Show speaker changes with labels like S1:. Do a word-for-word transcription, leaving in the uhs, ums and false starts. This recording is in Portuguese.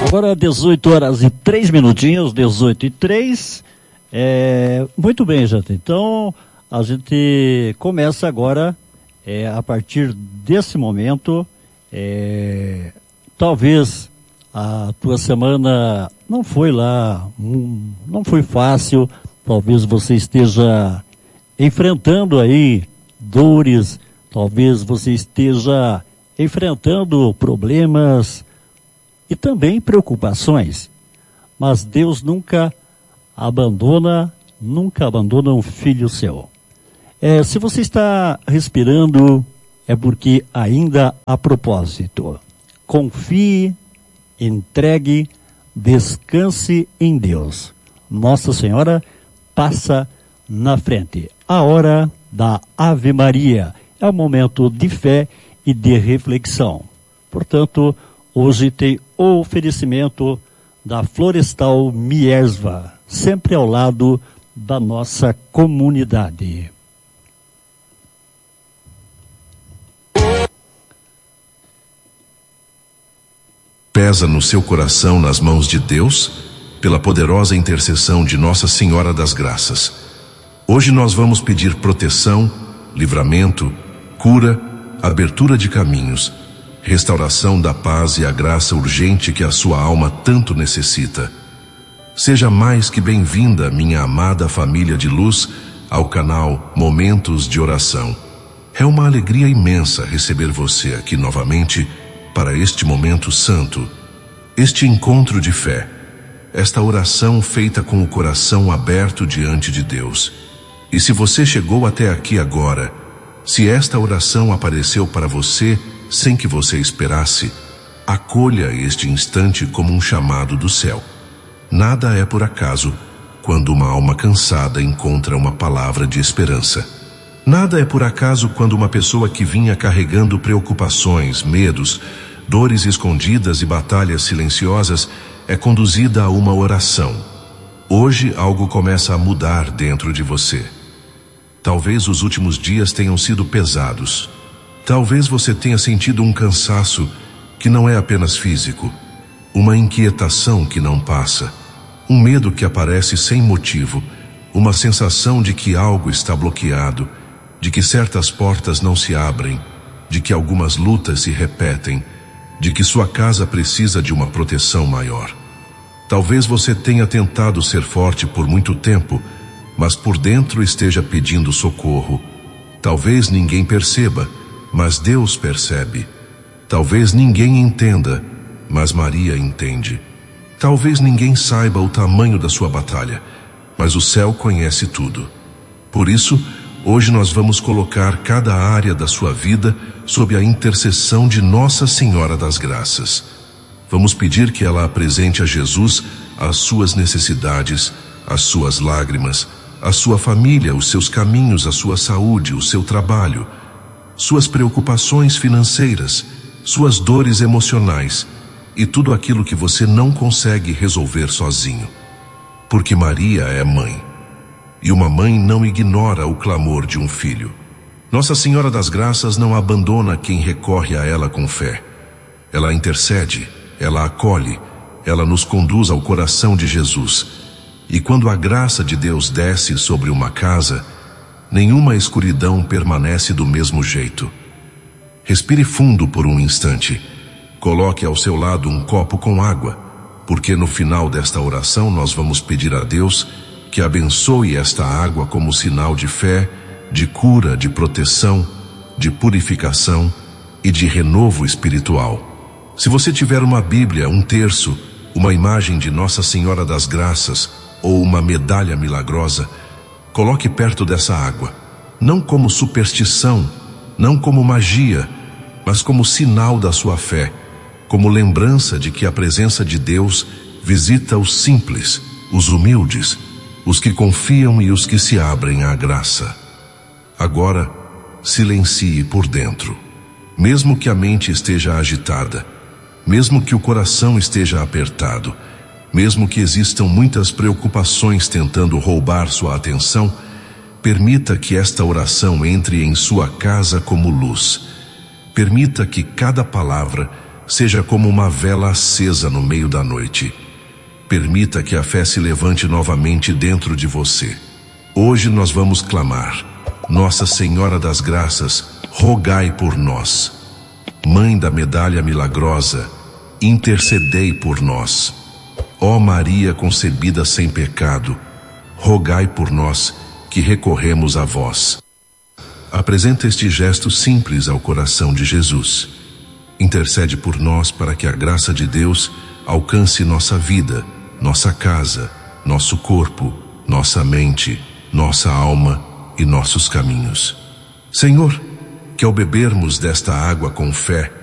S1: Agora dezoito horas e três minutinhos, dezoito e três. É, muito bem, gente. Então, a gente começa agora, é, a partir desse momento, é, talvez a tua semana não foi lá, não foi fácil, talvez você esteja enfrentando aí dores, talvez você esteja enfrentando problemas e também preocupações, mas Deus nunca abandona, nunca abandona um filho seu. É, se você está respirando, é porque ainda há propósito. Confie, entregue, descanse em Deus. Nossa Senhora passa na frente. A hora da Ave Maria é um momento de fé e de reflexão. Portanto, hoje tem o oferecimento da Florestal Miersva, sempre ao lado da nossa comunidade.
S2: Pesa no seu coração nas mãos de Deus, pela poderosa intercessão de Nossa Senhora das Graças. Hoje nós vamos pedir proteção, livramento, cura, abertura de caminhos, restauração da paz e a graça urgente que a sua alma tanto necessita. Seja mais que bem-vinda, minha amada família de luz, ao canal Momentos de Oração. É uma alegria imensa receber você aqui novamente para este momento santo, este encontro de fé, esta oração feita com o coração aberto diante de Deus. E se você chegou até aqui agora, se esta oração apareceu para você sem que você esperasse, acolha este instante como um chamado do céu. Nada é por acaso quando uma alma cansada encontra uma palavra de esperança. Nada é por acaso quando uma pessoa que vinha carregando preocupações, medos, dores escondidas e batalhas silenciosas é conduzida a uma oração. Hoje algo começa a mudar dentro de você. Talvez os últimos dias tenham sido pesados. Talvez você tenha sentido um cansaço que não é apenas físico, uma inquietação que não passa, um medo que aparece sem motivo, uma sensação de que algo está bloqueado, de que certas portas não se abrem, de que algumas lutas se repetem, de que sua casa precisa de uma proteção maior. Talvez você tenha tentado ser forte por muito tempo, mas por dentro esteja pedindo socorro. Talvez ninguém perceba, mas Deus percebe. Talvez ninguém entenda, mas Maria entende. Talvez ninguém saiba o tamanho da sua batalha, mas o céu conhece tudo. Por isso, hoje nós vamos colocar cada área da sua vida sob a intercessão de Nossa Senhora das Graças. Vamos pedir que ela apresente a Jesus as suas necessidades, as suas lágrimas, a sua família, os seus caminhos, a sua saúde, o seu trabalho, suas preocupações financeiras, suas dores emocionais e tudo aquilo que você não consegue resolver sozinho. Porque Maria é mãe, e uma mãe não ignora o clamor de um filho. Nossa Senhora das Graças não abandona quem recorre a ela com fé. Ela intercede, ela acolhe, ela nos conduz ao coração de Jesus. E quando a graça de Deus desce sobre uma casa, nenhuma escuridão permanece do mesmo jeito. Respire fundo por um instante. Coloque ao seu lado um copo com água, porque no final desta oração nós vamos pedir a Deus que abençoe esta água como sinal de fé, de cura, de proteção, de purificação e de renovo espiritual. Se você tiver uma Bíblia, um terço, uma imagem de Nossa Senhora das Graças ou uma medalha milagrosa, coloque perto dessa água, não como superstição, não como magia, mas como sinal da sua fé, como lembrança de que a presença de Deus visita os simples, os humildes, os que confiam e os que se abrem à graça. Agora, silencie por dentro. Mesmo que a mente esteja agitada, mesmo que o coração esteja apertado, mesmo que existam muitas preocupações tentando roubar sua atenção, permita que esta oração entre em sua casa como luz. Permita que cada palavra seja como uma vela acesa no meio da noite. Permita que a fé se levante novamente dentro de você. Hoje nós vamos clamar: Nossa Senhora das Graças, rogai por nós. Mãe da medalha milagrosa, intercedei por nós. Ó Maria concebida sem pecado, rogai por nós que recorremos a vós. Apresenta este gesto simples ao coração de Jesus. Intercede por nós para que a graça de Deus alcance nossa vida, nossa casa, nosso corpo, nossa mente, nossa alma e nossos caminhos. Senhor, que ao bebermos desta água com fé,